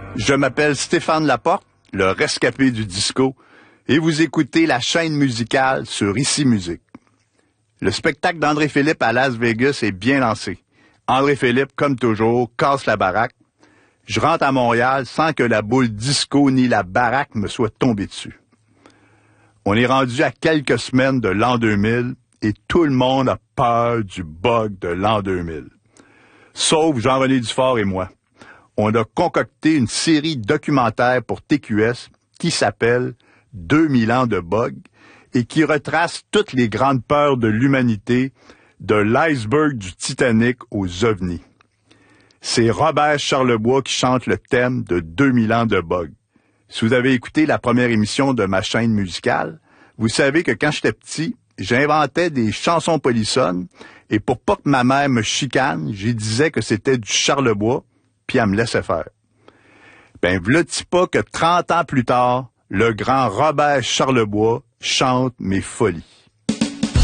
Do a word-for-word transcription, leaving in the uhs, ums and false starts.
Je m'appelle Stéphane Laporte, le rescapé du disco, et vous écoutez la chaîne musicale sur Ici Musique. Le spectacle d'André Philippe à Las Vegas est bien lancé. André Philippe, comme toujours, casse la baraque. Je rentre à Montréal sans que la boule disco ni la baraque me soient tombées dessus. On est rendu à quelques semaines de l'an deux mille et tout le monde a peur du bug de l'an deux mille. Sauf Jean-René Dufort et moi. On a concocté une série documentaire pour T Q S qui s'appelle deux mille ans de bug et qui retrace toutes les grandes peurs de l'humanité, de l'iceberg du Titanic aux ovnis. C'est Robert Charlebois qui chante le thème de deux mille ans de bug. Si vous avez écouté la première émission de ma chaîne musicale, vous savez que quand j'étais petit, j'inventais des chansons polissonnes et pour pas que ma mère me chicane, j'y disais que c'était du Charlebois, puis elle me laissait faire. Ben, v'là-t-il pas que trente ans plus tard, le grand Robert Charlebois chante mes folies.